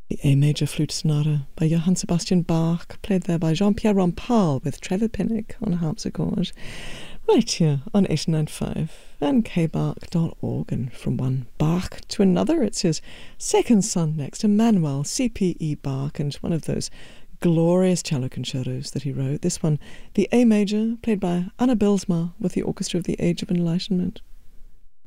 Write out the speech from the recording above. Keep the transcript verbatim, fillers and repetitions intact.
The A Major Flute Sonata by Johann Sebastian Bach, played there by Jean-Pierre Rampal with Trevor Pinnock on harpsichord, right here on eighty-nine point five and k bark dot org. And from one Bach to another, it's his second son next, Emmanuel C P E Bach, and one of those glorious cello concertos that he wrote. This one, the A Major, played by Anna Bilsma with the Orchestra of the Age of Enlightenment.